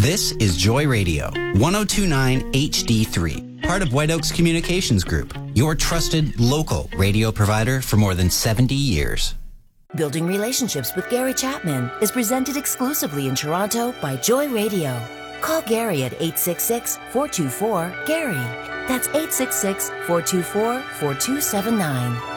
This is Joy Radio, 1029 HD3, part of White Oaks Communications Group, your trusted local radio provider for more than 70 years. Building Relationships with Gary Chapman is presented exclusively in Toronto by Joy Radio. Call Gary at 866-424-GARY. That's 866-424-4279.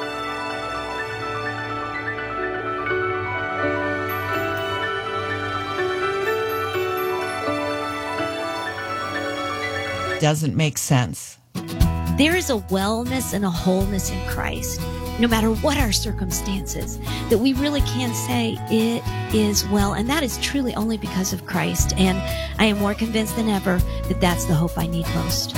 Doesn't make sense. There is a wellness and a wholeness in Christ, no matter what our circumstances, that we really can say it is well. And that is truly only because of Christ. And I am more convinced than ever that that's the hope I need most.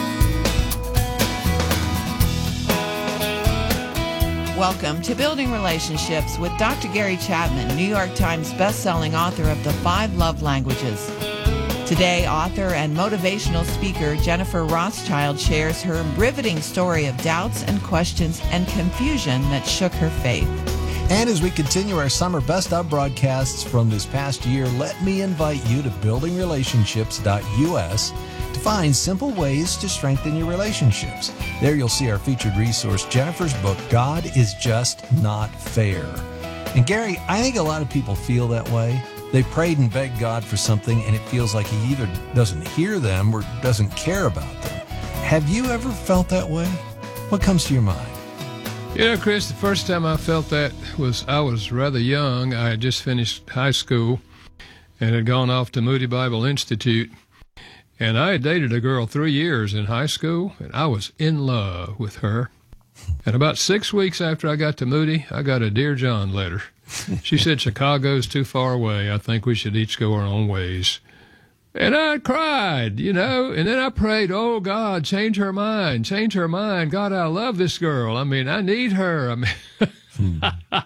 Welcome to Building Relationships with Dr. Gary Chapman, New York Times bestselling author of The 5 Love Languages. Today, author and motivational speaker Jennifer Rothschild shares her riveting story of doubts and questions and confusion that shook her faith. And as we continue our summer Best Of broadcasts from this past year, let me invite you to buildingrelationships.us to find simple ways to strengthen your relationships. There you'll see our featured resource, Jennifer's book, God is Just Not Fair. And Gary, I think a lot of people feel that way. They prayed and begged God for something, and it feels like he either doesn't hear them or doesn't care about them. Have you ever felt that way? What comes to your mind? You know, Chris, the first time I felt that was I was rather young. I had just finished high school and had gone off to Moody Bible Institute. And I had dated a girl 3 years in high school, and I was in love with her. And about 6 weeks after I got to Moody, I got a Dear John letter. She said, Chicago's too far away. I think we should each go our own ways. And I cried, you know, and then I prayed, oh, God, change her mind, change her mind. God, I love this girl. I mean, I need her. I mean,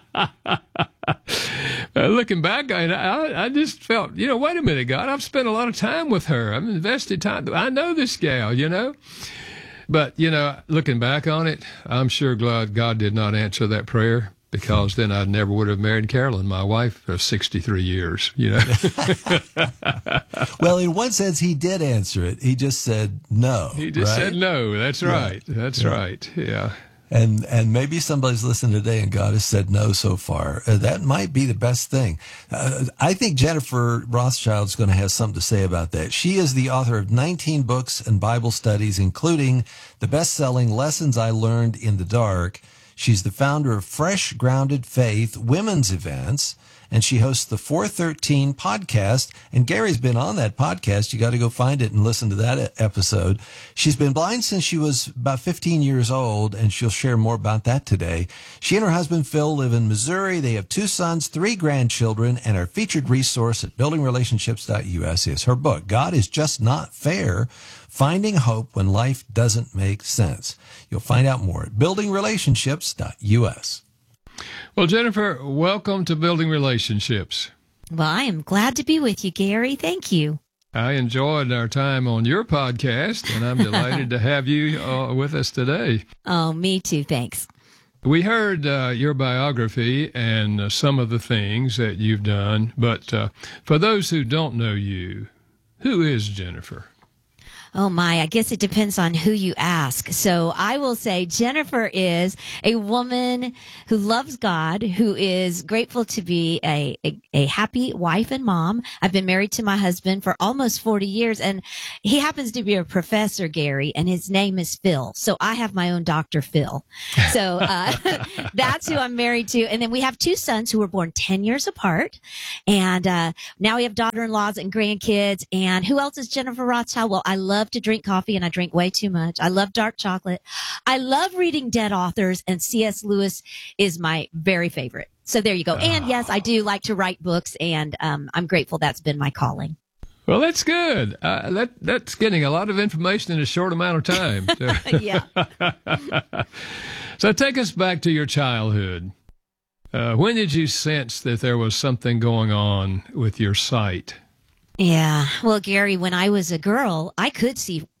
looking back, I just felt, you know, wait a minute, God, I've spent a lot of time with her. I've invested time. I know this gal, you know. But, you know, looking back on it, I'm sure glad God did not answer that prayer, because then I never would have married Carolyn, my wife, for 63 years, you know. Well, in one sense, he did answer it. He just said no. He just said no. That's right. Yeah. That's right. Yeah. And maybe somebody's listening today and God has said no so far. That might be the best thing. I think Jennifer Rothschild's going to have something to say about that. She is the author of 19 books and Bible studies, including the best-selling Lessons I Learned in the Dark. She's the founder of Fresh Grounded Faith women's events, and she hosts the 413 podcast. And Gary's been on that podcast. You got to go find it and listen to that episode. She's been blind since she was about 15 years old, and she'll share more about that today. She and her husband, Phil, live in Missouri. They have 2 sons, 3 grandchildren, and our featured resource at buildingrelationships.us is her book, God is Just Not Fair, Finding Hope When Life Doesn't Make Sense. You'll find out more at buildingrelationships.us. Well, Jennifer, welcome to Building Relationships. Well, I am glad to be with you, Gary. Thank you. I enjoyed our time on your podcast, and I'm delighted to have you with us today. Oh, me too. Thanks. We heard your biography and some of the things that you've done, but for those who don't know you, who is Jennifer? Oh my, I guess it depends on who you ask. So I will say Jennifer is a woman who loves God, who is grateful to be a happy wife and mom. I've been married to my husband for almost 40 years, and he happens to be a professor, Gary, and his name is Phil. So I have my own Dr. Phil. So that's who I'm married to. And then we have 2 sons who were born 10 years apart. And now we have daughter-in-laws and grandkids. And who else is Jennifer Rothschild? Well, I love to drink coffee, and I drink way too much. I love dark chocolate. I love reading dead authors, and C.S. Lewis is my very favorite. So there you go. And yes, I do like to write books, and I'm grateful that's been my calling. Well, that's good. That's getting a lot of information in a short amount of time. Yeah. So take us back to your childhood. When did you sense that there was something going on with your sight? Yeah. Well, Gary, when I was a girl, I could see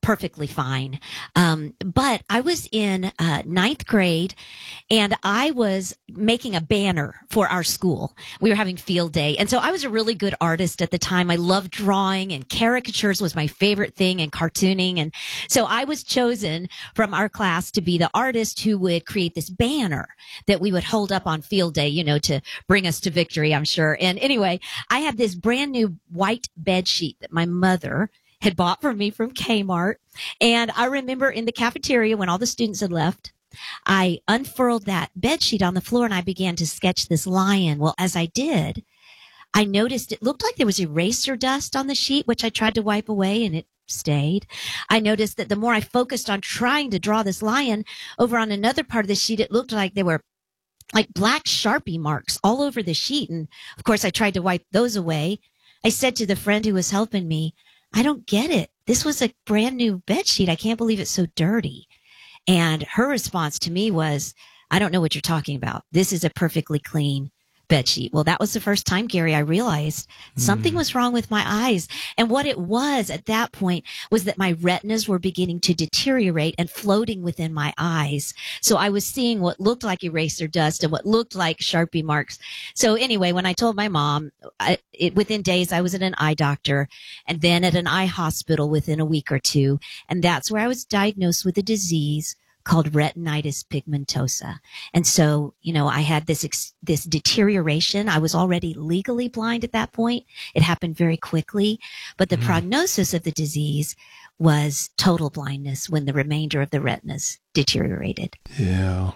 perfectly fine. But I was in ninth grade, and I was making a banner for our school. We were having field day. And so I was a really good artist at the time. I loved drawing, and caricatures was my favorite thing, and cartooning. And so I was chosen from our class to be the artist who would create this banner that we would hold up on field day, you know, to bring us to victory, I'm sure. And anyway, I had this brand new white bed sheet that my mother had bought for me from Kmart. And I remember in the cafeteria when all the students had left, I unfurled that bed sheet on the floor and I began to sketch this lion. Well, as I did, I noticed it looked like there was eraser dust on the sheet, which I tried to wipe away, and it stayed. I noticed that the more I focused on trying to draw this lion, over on another part of the sheet, it looked like there were like black Sharpie marks all over the sheet. And of course, I tried to wipe those away. I said to the friend who was helping me, I don't get it. This was a brand new bed sheet. I can't believe it's so dirty. And her response to me was, I don't know what you're talking about. This is a perfectly clean bed sheet. Well, that was the first time, Gary, I realized something was wrong with my eyes. And what it was at that point was that my retinas were beginning to deteriorate and floating within my eyes. So I was seeing what looked like eraser dust and what looked like Sharpie marks. So anyway, when I told my mom, within days, I was at an eye doctor and then at an eye hospital within a week or two. And that's where I was diagnosed with a disease called retinitis pigmentosa. And so, you know, I had this deterioration. I was already legally blind at that point. It happened very quickly, but the prognosis of the disease was total blindness when the remainder of the retinas deteriorated. Yeah.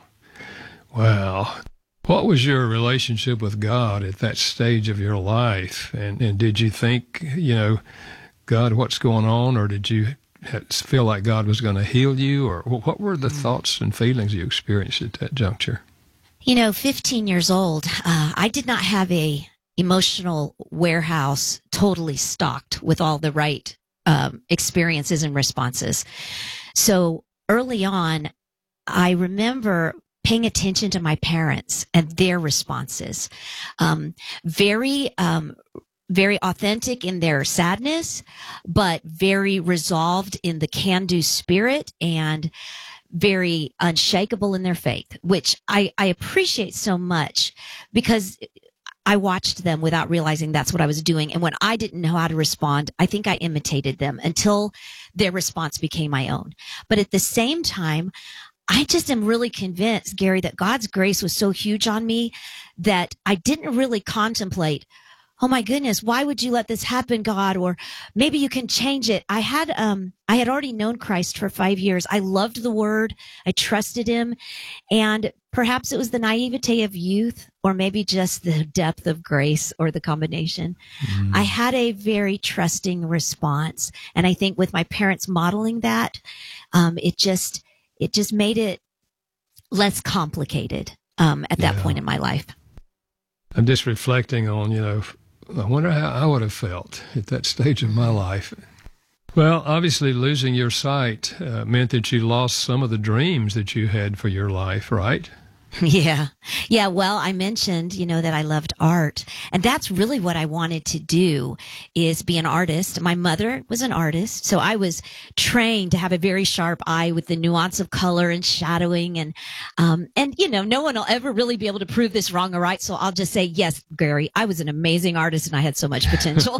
Wow. What was your relationship with God at that stage of your life? And did you think, you know, God, what's going on? Or did you feel like God was going to heal you? Or what were the thoughts and feelings you experienced at that juncture? You know, 15 years old, I did not have a emotional warehouse totally stocked with all the right experiences and responses. So early on, I remember paying attention to my parents and their responses. Very authentic in their sadness, but very resolved in the can-do spirit and very unshakable in their faith, which I appreciate so much because I watched them without realizing that's what I was doing. And when I didn't know how to respond, I think I imitated them until their response became my own. But at the same time, I just am really convinced, Gary, that God's grace was so huge on me that I didn't really contemplate, oh my goodness, why would you let this happen, God? Or maybe you can change it. I had already known Christ for 5 years. I loved the word. I trusted him. And perhaps it was the naivete of youth, or maybe just the depth of grace, or the combination. I had a very trusting response. And I think with my parents modeling that, it just made it less complicated, at that point in my life. I'm just reflecting on, you know, I wonder how I would have felt at that stage of my life. Well, obviously losing your sight meant that you lost some of the dreams that you had for your life, right? Yeah. Well, I mentioned, you know, that I loved art, and that's really what I wanted to do, is be an artist. My mother was an artist, so I was trained to have a very sharp eye with the nuance of color and shadowing. And you know, no one will ever really be able to prove this wrong or right. So I'll just say, yes, Gary, I was an amazing artist and I had so much potential,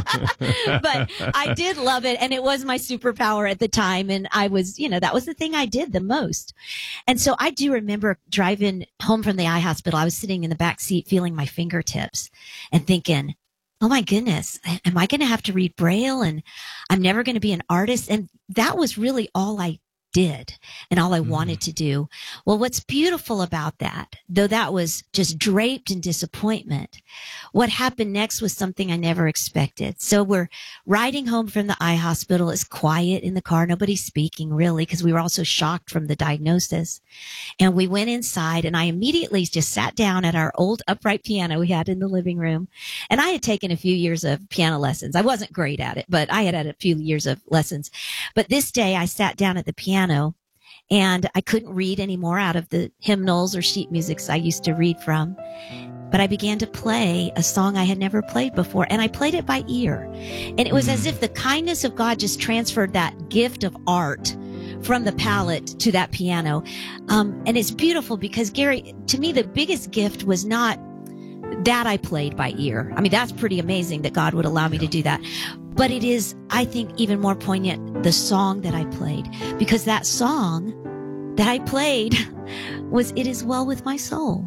but I did love it. And it was my superpower at the time. And I was, you know, that was the thing I did the most. And so I do remember driving home from the eye hospital. I was sitting in the back seat feeling my fingertips and thinking, oh my goodness, am I going to have to read Braille? And I'm never going to be an artist. And that was really all I did and all I wanted to do. Well, what's beautiful about that, though that was just draped in disappointment, what happened next was something I never expected. So we're riding home from the eye hospital. It's quiet in the car. Nobody's speaking really, because we were all so shocked from the diagnosis. And we went inside and I immediately just sat down at our old upright piano we had in the living room. And I had taken a few years of piano lessons. I wasn't great at it, but I had a few years of lessons. But this day I sat down at the piano and I couldn't read anymore out of the hymnals or sheet musics I used to read from. but I began to play a song I had never played before, and I played it by ear. And it was as if the kindness of God just transferred that gift of art from the palette to that piano. And it's beautiful because, Gary, to me, the biggest gift was not that I played by ear. I mean, that's pretty amazing that God would allow me to do that. But it is, I think, even more poignant, the song that I played, because that song that I played was "It Is Well With My Soul."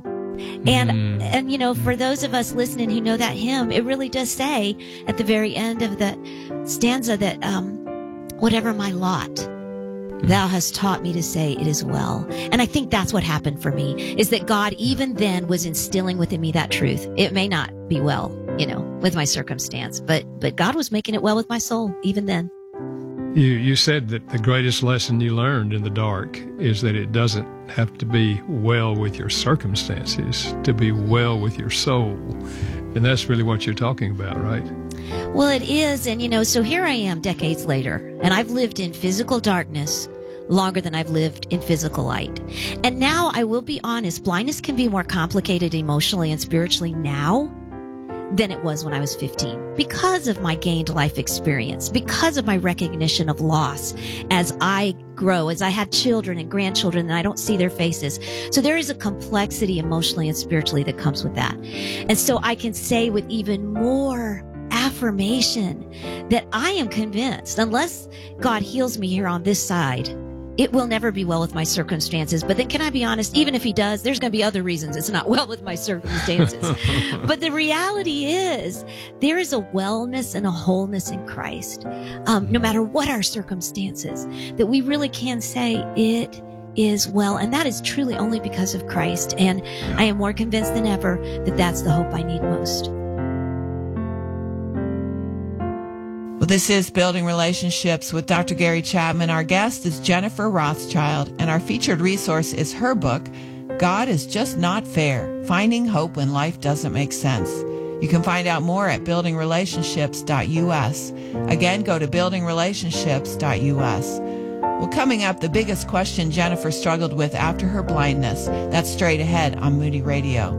And, you know, for those of us listening who know that hymn, it really does say at the very end of the stanza that, whatever my lot, thou hast taught me to say it is well. And I think that's what happened for me, is that God even then was instilling within me that truth. It may not be well, you know, with my circumstance, but God was making it well with my soul even then. You said that the greatest lesson you learned in the dark is that it doesn't have to be well with your circumstances, to be well with your soul. And that's really what you're talking about, right? Well, it is. And, you know, so here I am decades later, and I've lived in physical darkness longer than I've lived in physical light. And now I will be honest, blindness can be more complicated emotionally and spiritually now than it was when I was 15, because of my gained life experience, because of my recognition of loss as I grow, as I have children and grandchildren and I don't see their faces. So there is a complexity emotionally and spiritually that comes with that. And so I can say with even more affirmation that I am convinced, unless God heals me here on this side, it will never be well with my circumstances. But then can I be honest, even if he does, there's going to be other reasons it's not well with my circumstances. But the reality is there is a wellness and a wholeness in Christ, no matter what our circumstances, that we really can say it is well. And that is truly only because of Christ. And I am more convinced than ever that that's the hope I need most. Well, this is Building Relationships with Dr. Gary Chapman. Our guest is Jennifer Rothschild, and our featured resource is her book, God is Just Not Fair, Finding Hope When Life Doesn't Make Sense. You can find out more at buildingrelationships.us. Again, go to buildingrelationships.us. Well, coming up, the biggest question Jennifer struggled with after her blindness. That's straight ahead on Moody Radio.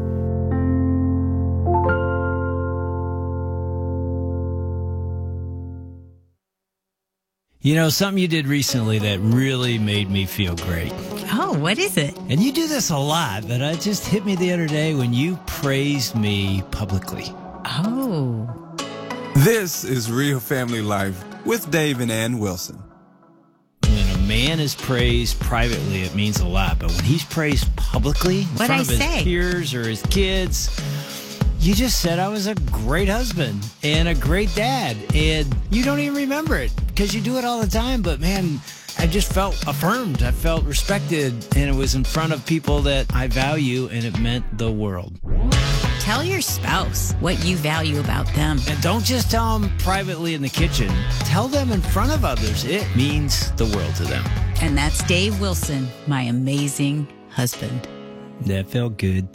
You know, something you did recently that really made me feel great. Oh, what is it? And you do this a lot, but it just hit me the other day when you praised me publicly. Oh. This is Real Family Life with Dave and Ann Wilson. When a man is praised privately, it means a lot. But when he's praised publicly in front of his peers or his kids, you just said I was a great husband and a great dad. And you don't even remember it because you do it all the time. But man, I just felt affirmed. I felt respected. And it was in front of people that I value, and it meant the world. Tell your spouse what you value about them. And don't just tell them privately in the kitchen. Tell them in front of others. It means the world to them. And that's Dave Wilson, my amazing husband. That felt good.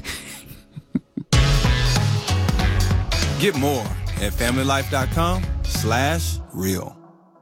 Get more at familylife.com/real.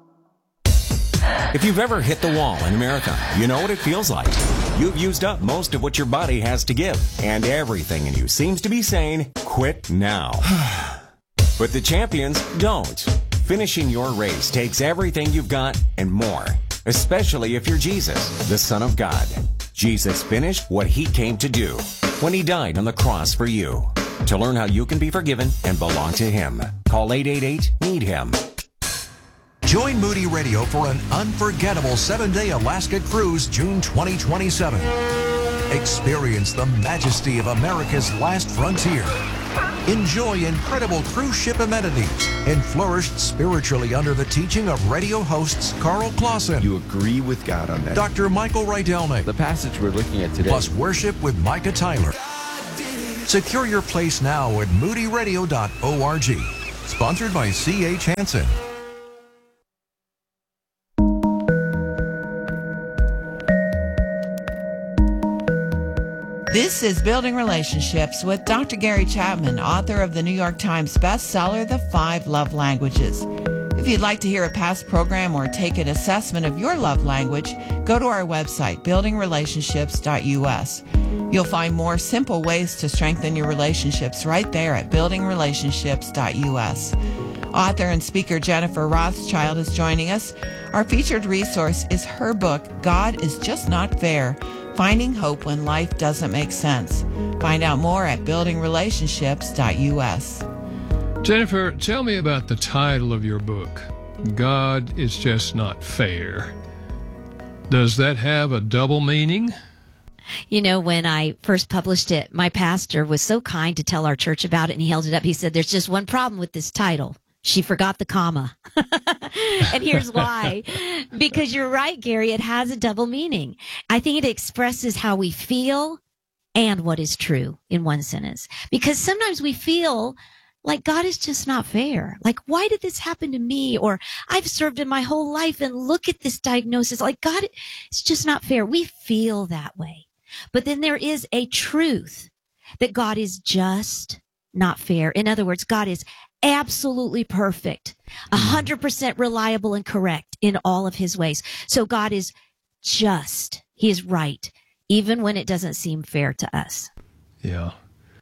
If you've ever hit the wall in a marathon, you know what it feels like. You've used up most of what your body has to give, and everything in you seems to be saying, quit now. But the champions don't. Finishing your race takes everything you've got and more, especially if you're Jesus, the Son of God. Jesus finished what he came to do when he died on the cross for you. To learn how you can be forgiven and belong to him, call 888-NEED-HIM. Join Moody Radio for an unforgettable 7-day Alaska cruise June 2027. Experience the majesty of America's last frontier. Enjoy incredible cruise ship amenities and flourish spiritually under the teaching of radio hosts Carl Clausen. You agree with God on that. Dr. Michael Rydelnik. The passage we're looking at today. Plus worship with Micah Tyler. Secure your place now at moodyradio.org. Sponsored by C.H. Hansen. This is Building Relationships with Dr. Gary Chapman, author of the New York Times bestseller, The 5 Love Languages. If you'd like to hear a past program or take an assessment of your love language, go to our website, buildingrelationships.us. You'll find more simple ways to strengthen your relationships right there at buildingrelationships.us. Author and speaker Jennifer Rothschild is joining us. Our featured resource is her book, God is Just Not Fair, Finding Hope When Life Doesn't Make Sense. Find out more at buildingrelationships.us. Jennifer, tell me about the title of your book, God is Just Not Fair. Does that have a double meaning? You know, when I first published it, my pastor was so kind to tell our church about it, and he held it up. He said, there's just one problem with this title. She forgot the comma. And here's why. Because you're right, Gary, it has a double meaning. I think it expresses how we feel and what is true in one sentence. Because sometimes we feel like God is just not fair. Like, why did this happen to me? Or I've served in my whole life and look at this diagnosis. Like, God, it's just not fair. We feel that way. But then there is a truth that God is just not fair. In other words, God is absolutely perfect, 100% reliable and correct in all of his ways. So God is just. He is right, even when it doesn't seem fair to us. Yeah.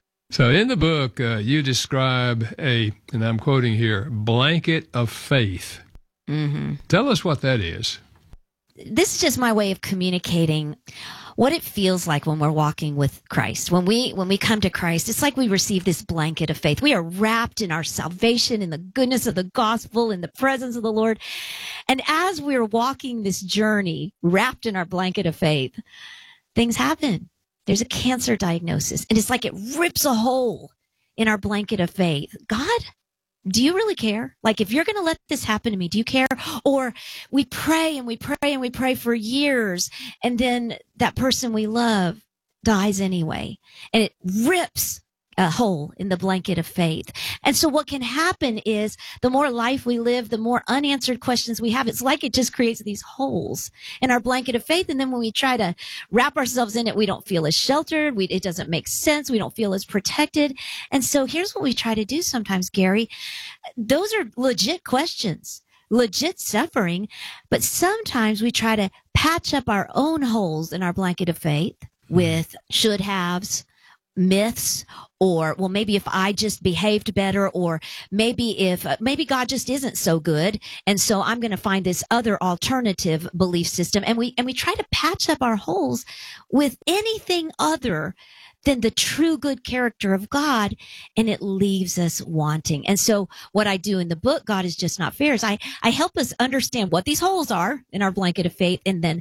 So in the book, you describe and I'm quoting here, blanket of faith. Mm-hmm. Tell us what that is. This is just my way of communicating what it feels like when we're walking with Christ. When we come to Christ, it's like we receive this blanket of faith. We are wrapped in our salvation, in the goodness of the gospel, in the presence of the Lord. And as we're walking this journey, wrapped in our blanket of faith, things happen. There's a cancer diagnosis, and it's like it rips a hole in our blanket of faith. God, do you really care? Like, if you're going to let this happen to me, do you care? Or we pray and we pray and we pray for years, and then that person we love dies anyway, and it rips a hole in the blanket of faith. And so what can happen is the more life we live, the more unanswered questions we have. It's like it just creates these holes in our blanket of faith. And then when we try to wrap ourselves in it, we don't feel as sheltered. It doesn't make sense. We don't feel as protected. And so here's what we try to do sometimes, Gary. Those are legit questions, legit suffering. But sometimes we try to patch up our own holes in our blanket of faith with should haves, myths, or, well, maybe if I just behaved better, or maybe God just isn't so good, and so I'm going to find this other alternative belief system. And we try to patch up our holes with anything other than the true good character of God, and it leaves us wanting. And so what I do in the book, God is Just Not Fair, is I help us understand what these holes are in our blanket of faith, and then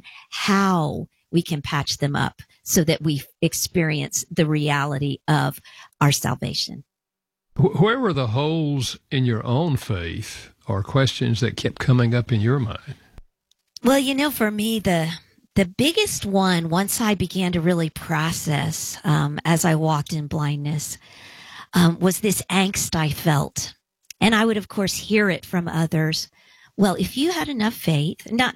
how we can patch them up so that we experience the reality of our salvation. Where were the holes in your own faith, or questions that kept coming up in your mind? Well, you know, for me, the biggest one, once I began to really process as I walked in blindness, was this angst I felt. And I would, of course, hear it from others. Well, if you had enough faith, I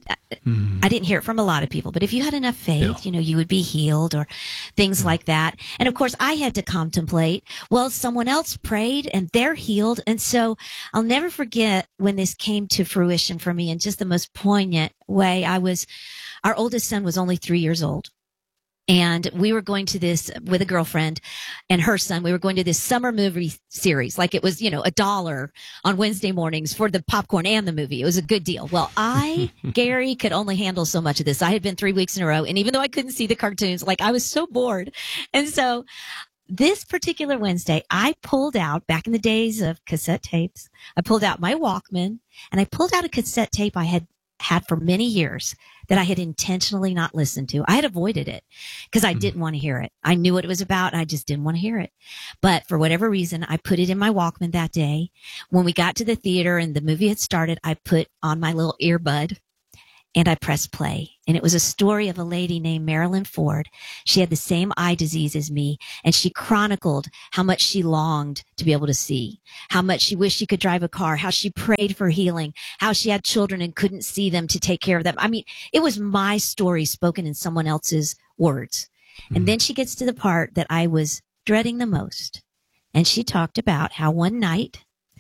didn't hear it from a lot of people, but if you had enough faith, you would be healed, or things like that. And of course, I had to contemplate, well, someone else prayed and they're healed. And so I'll never forget when this came to fruition for me in just the most poignant way. Our oldest son was only 3 years old. And we were going to this with a girlfriend and her son. We were going to this summer movie series. Like, it was, $1 on Wednesday mornings for the popcorn and the movie. It was a good deal. Well, Gary, could only handle so much of this. I had been 3 weeks in a row. And even though I couldn't see the cartoons, I was so bored. And so this particular Wednesday, I pulled out, back in the days of cassette tapes, I pulled out my Walkman, and I pulled out a cassette tape I had for many years that I had intentionally not listened to. I had avoided it because I didn't want to hear it. I knew what it was about, and I just didn't want to hear it. But for whatever reason, I put it in my Walkman that day. When we got to the theater and the movie had started, I put on my little earbud and I pressed play. And it was a story of a lady named Marilyn Ford. She had the same eye disease as me, and she chronicled how much she longed to be able to see, how much she wished she could drive a car, how she prayed for healing, how she had children and couldn't see them to take care of them. I mean, it was my story spoken in someone else's words. And then she gets to the part that I was dreading the most. And she talked about how one night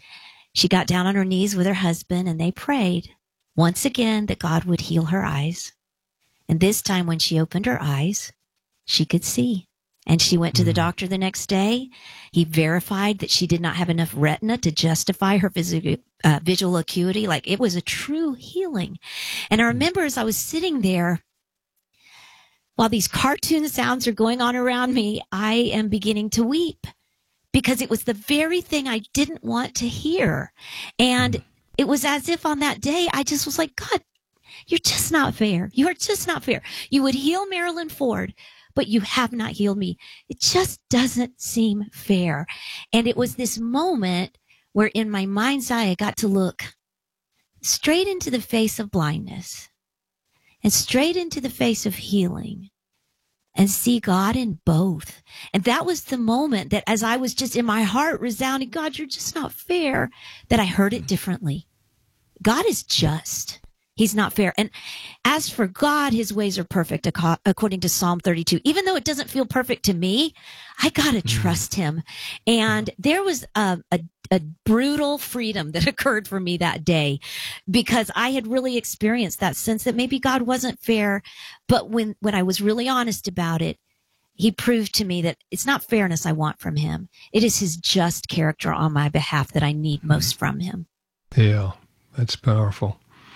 She got down on her knees with her husband and they prayed once again that God would heal her eyes. And this time when she opened her eyes, she could see. And she went to the doctor the next day. He verified that she did not have enough retina to justify her visual acuity. Like, it was a true healing. And I remember as I was sitting there, while these cartoon sounds are going on around me, I am beginning to weep because it was the very thing I didn't want to hear. And it was as if on that day, I just was like, God, you're just not fair. You are just not fair. You would heal Marilyn Ford, but you have not healed me. It just doesn't seem fair. And it was this moment where in my mind's eye, I got to look straight into the face of blindness and straight into the face of healing and see God in both. And that was the moment that as I was just in my heart resounding, God, you're just not fair, that I heard it differently. God is just. He's not fair. And as for God, his ways are perfect, according to Psalm 32. Even though it doesn't feel perfect to me, I got to trust him. And there was a brutal freedom that occurred for me that day because I had really experienced that sense that maybe God wasn't fair. But when I was really honest about it, he proved to me that it's not fairness I want from him. It is his just character on my behalf that I need most from him. Yeah, that's powerful.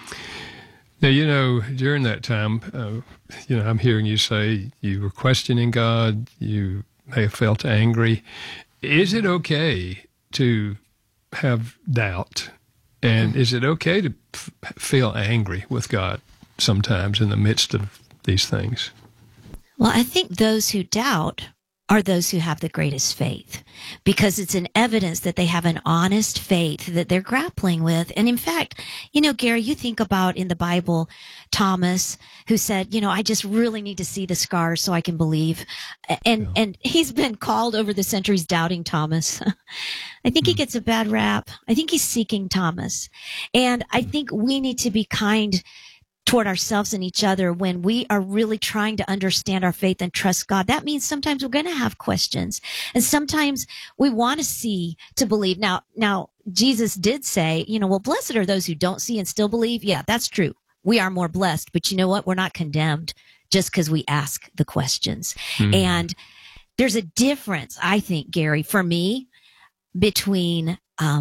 Now, during that time, I'm hearing you say you were questioning God, you may have felt angry. Is it okay to have doubt? And is it okay to feel angry with God sometimes in the midst of these things? Well, I think those who doubt are those who have the greatest faith, because it's an evidence that they have an honest faith that they're grappling with. And in fact, Gary, you think about in the Bible, Thomas, who said, I just really need to see the scars so I can believe. And he's been called over the centuries Doubting Thomas. I think he gets a bad rap. I think he's seeking Thomas. And I think we need to be kind toward ourselves and each other when we are really trying to understand our faith and trust God. That means sometimes we're going to have questions, and sometimes we want to see to believe. Now Jesus did say, well, blessed are those who don't see and still believe. Yeah, that's true. We are more blessed, but you know what? We're not condemned just because we ask the questions. And there's a difference, I think, Gary, for me, between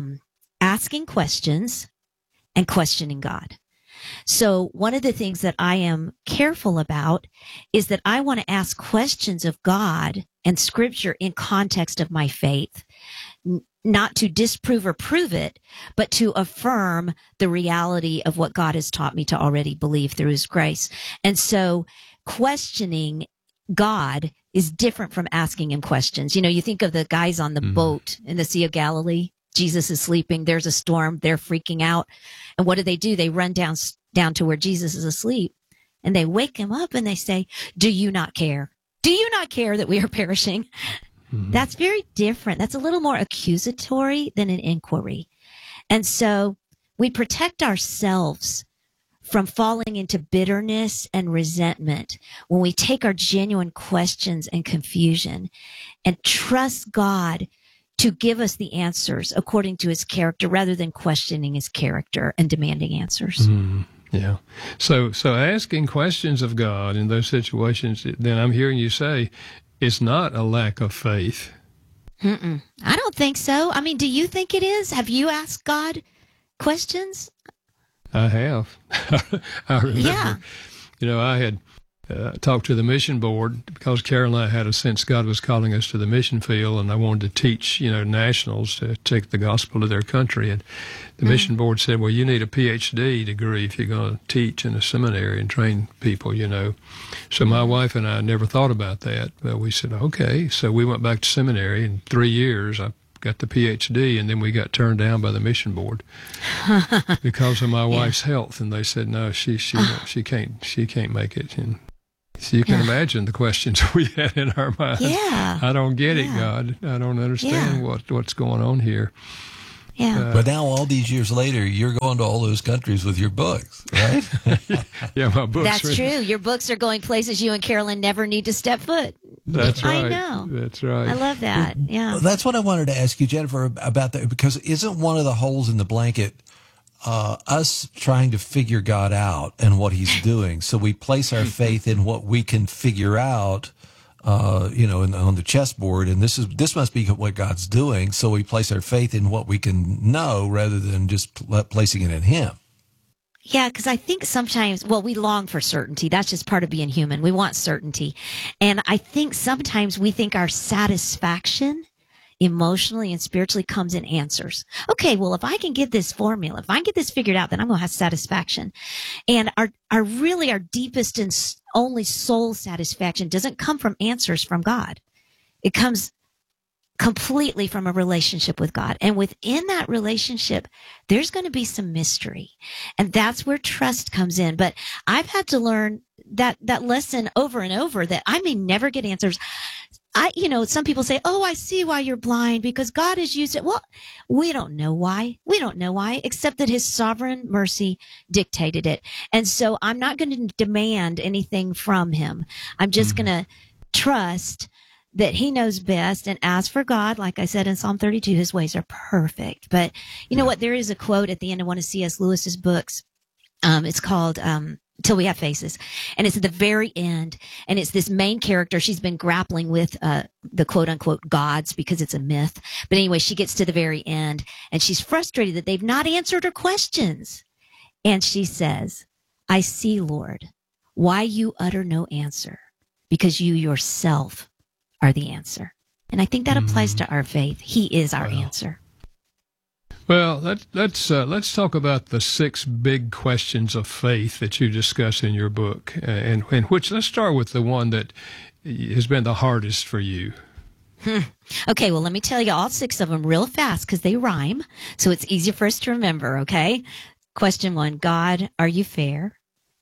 asking questions and questioning God. So one of the things that I am careful about is that I want to ask questions of God and Scripture in context of my faith, not to disprove or prove it, but to affirm the reality of what God has taught me to already believe through his grace. And so questioning God is different from asking him questions. You think of the guys on the boat in the Sea of Galilee. Jesus is sleeping. There's a storm. They're freaking out. And what do? They run down to where Jesus is asleep, and they wake him up and they say, do you not care? Do you not care that we are perishing? That's very different. That's a little more accusatory than an inquiry. And so we protect ourselves from falling into bitterness and resentment when we take our genuine questions and confusion and trust God to give us the answers according to his character rather than questioning his character and demanding answers. Yeah. So asking questions of God in those situations, then I'm hearing you say, it's not a lack of faith. I don't think so. I mean, do you think it is? Have you asked God questions? I have. I remember, I had talked to the mission board because Carol and I had a sense God was calling us to the mission field, and I wanted to teach, nationals to take the gospel to their country. And the mission board said, well, you need a PhD degree if you're going to teach in a seminary and train people, So my wife and I never thought about that. But we said, okay. So we went back to seminary. In 3 years, I got the PhD, and then we got turned down by the mission board because of my wife's health. And they said, no, she can't make it. And so you can imagine the questions we had in our minds. Yeah. I don't get it, God. I don't understand what's going on here. Yeah. But now, all these years later, you're going to all those countries with your books, right? Yeah, my books. That's true. Your books are going places you and Carolyn never need to step foot. That's right. I know. That's right. I love that. Yeah. That's what I wanted to ask you, Jennifer, about that, because isn't one of the holes in the blanket us trying to figure God out and what he's doing? So we place our faith in what we can figure out, on the chessboard, and this must be what God's doing. So we place our faith in what we can know rather than just placing it in him. Yeah, because I think sometimes, we long for certainty. That's just part of being human. We want certainty. And I think sometimes we think our satisfaction emotionally and spiritually comes in answers. Okay, well, if I can get this formula, if I can get this figured out, then I'm going to have satisfaction. And our deepest and only soul satisfaction doesn't come from answers from God. It comes completely from a relationship with God. And within that relationship, there's going to be some mystery. And that's where trust comes in. But I've had to learn that lesson over and over, that I may never get answers. Some people say, oh, I see why you're blind, because God has used it. Well, we don't know why. We don't know why, except that his sovereign mercy dictated it. And so I'm not going to demand anything from him. I'm just going to trust that he knows best. And as for God, like I said in Psalm 32, his ways are perfect. But you know what? There is a quote at the end of one of C.S. Lewis's books. It's called Till We Have Faces. And it's at the very end. And it's this main character. She's been grappling with the quote unquote gods because it's a myth. But anyway, she gets to the very end and she's frustrated that they've not answered her questions. And she says, I see, Lord, why you utter no answer, because you yourself are the answer. And I think that applies to our faith. He is our answer. Well, let's talk about the 6 big questions of faith that you discuss in your book, and which, let's start with the one that has been the hardest for you. Okay, well, let me tell you all 6 of them real fast because they rhyme, so it's easier for us to remember, okay? Question 1, God, are you fair?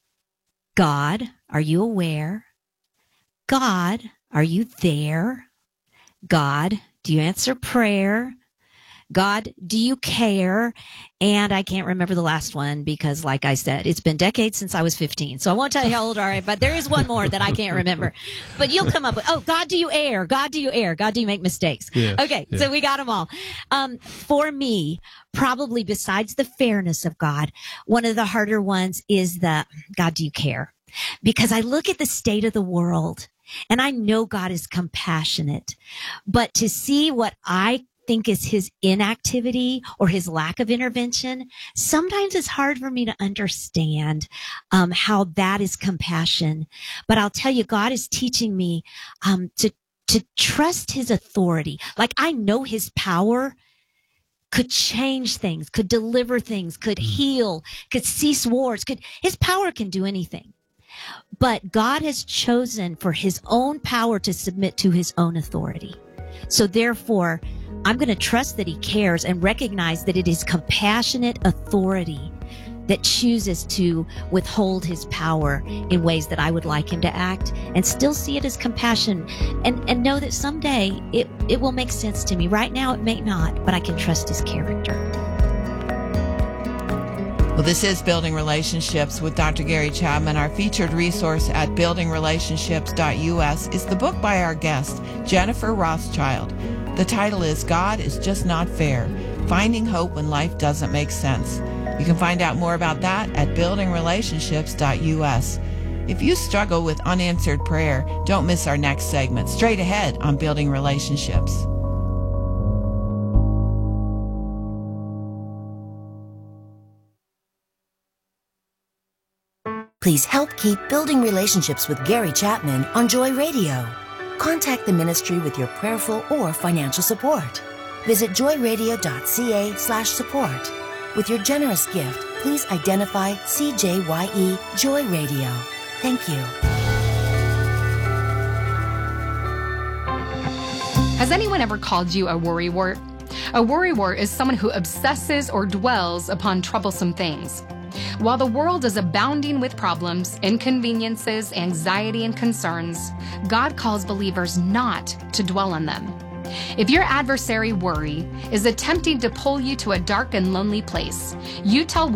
God, are you aware? God, are you there? God, do you answer prayer? God, do you care? And I can't remember the last one because, like I said, it's been decades since I was 15. So I won't tell you how old I am, but there is one more that I can't remember. But you'll come up with, God, do you err? God, do you err? God, do you make mistakes? Yes, okay, yes. So we got them all. For me, probably besides the fairness of God, one of the harder ones is the, God, do you care? Because I look at the state of the world and I know God is compassionate, but to see what I think is his inactivity or his lack of intervention, sometimes it's hard for me to understand how that is compassion. But I'll tell you, God is teaching me to trust his authority. Like, I know his power could change things, could deliver things, could heal, could cease wars, his power can do anything. But God has chosen for his own power to submit to his own authority. So therefore, I'm going to trust that he cares and recognize that it is compassionate authority that chooses to withhold his power in ways that I would like him to act, and still see it as compassion and know that someday it will make sense to me. Right now it may not, but I can trust his character. Well, this is Building Relationships with Dr. Gary Chapman. Our featured resource at buildingrelationships.us is the book by our guest, Jennifer Rothschild. The title is God is Just Not Fair, Finding Hope When Life Doesn't Make Sense. You can find out more about that at buildingrelationships.us. If you struggle with unanswered prayer, don't miss our next segment, straight ahead on Building Relationships. Please help keep Building Relationships with Gary Chapman on Joy Radio. Contact the ministry with your prayerful or financial support. Visit joyradio.ca/support. With your generous gift, please identify CJYE Joy Radio. Thank you. Has anyone ever called you a worrywart? A worrywart is someone who obsesses or dwells upon troublesome things. While the world is abounding with problems, inconveniences, anxiety, and concerns, God calls believers not to dwell on them. If your adversary, worry, is attempting to pull you to a dark and lonely place, you tell